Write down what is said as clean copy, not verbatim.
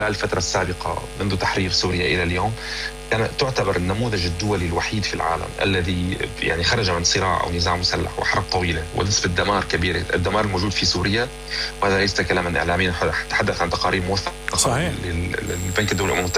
الفترة السابقة منذ تحرير سوريا إلى اليوم كانت تعتبر النموذج الدولي الوحيد في العالم الذي يعني خرج من صراع أو نزاع مسلح وحرب طويلة ونسبة دمار كبيرة. الدمار الموجود في سوريا، وهذا ليس كلاما إعلاميا، تحدث عن تقارير موثقة صحيح. للبنك الدولي الأمم المتحدة